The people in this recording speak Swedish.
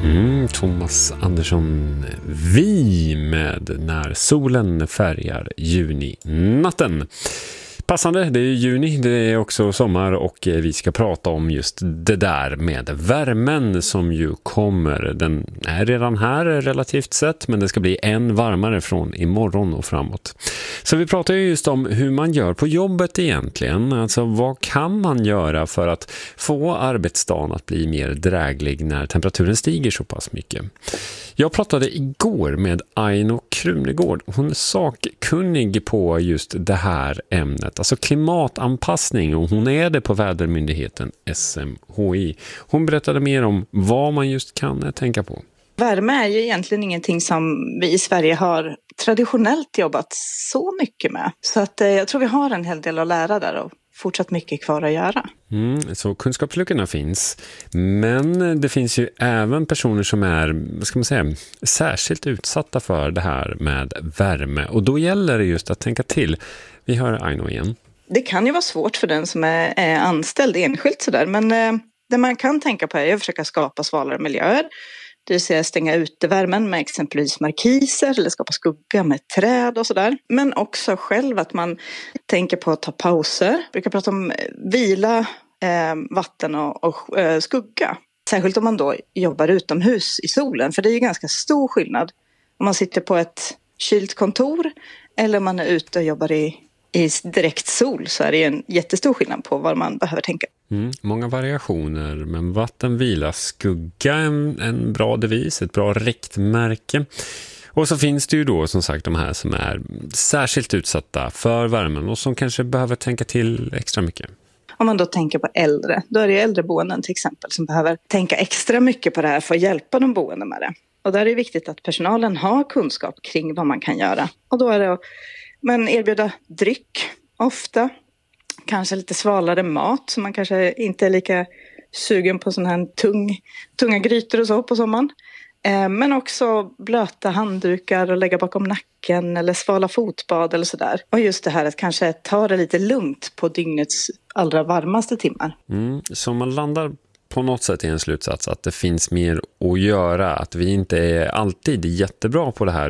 Thomas Andersson, Vi med När solen färgar juni-natten. Passande, det är juni, det är också sommar och vi ska prata om just det där med värmen som ju kommer. Den är redan här relativt sett, men det ska bli än varmare från imorgon och framåt. Så vi pratar ju just om hur man gör på jobbet egentligen. Alltså vad kan man göra för att få arbetsdagen att bli mer dräglig när temperaturen stiger så pass mycket. Jag pratade igår med Aino Krunegård. Hon är sakkunnig på just det här ämnet, alltså klimatanpassning, och hon är det på vädermyndigheten SMHI. Hon berättade mer om vad man just kan tänka på. Värme är ju egentligen ingenting som vi i Sverige har traditionellt jobbat så mycket med. Så att jag tror vi har en hel del att lära där och fortsatt mycket kvar att göra. Så kunskapsluckorna finns, men det finns ju även personer som är, vad ska man säga, särskilt utsatta för det här med värme. Och då gäller det just att tänka till. Vi hör Aino igen. Det kan ju vara svårt för den som är anställd enskilt sådär, men det man kan tänka på är att försöka skapa svalare miljöer. Det vill säga stänga ute värmen med exempelvis markiser eller skapa skugga med träd och sådär. Men också själv att man tänker på att ta pauser. Jag brukar prata om vila, vatten och skugga. Särskilt om man då jobbar utomhus i solen. För det är ju ganska stor skillnad om man sitter på ett kylt kontor eller om man är ute och jobbar i direkt sol, så är det en jättestor skillnad på vad man behöver tänka. Många variationer, men vatten, vila, skugga en bra devis, ett bra riktmärke. Och så finns det ju då som sagt de här som är särskilt utsatta för värmen och som kanske behöver tänka till extra mycket. Om man då tänker på äldre, då är det äldreboenden till exempel som behöver tänka extra mycket på det här för att hjälpa de boende med det. Och där är det viktigt att personalen har kunskap kring vad man kan göra. Och då är det men erbjuda dryck ofta, kanske lite svalare mat så man kanske inte är lika sugen på sån här tunga grytor och så på sommaren. Men också blöta handdukar och lägga bakom nacken eller svala fotbad eller sådär. Och just det här att kanske ta det lite lugnt på dygnets allra varmaste timmar. Så man landar på något sätt i en slutsats att det finns mer att göra, att vi inte är alltid jättebra på det här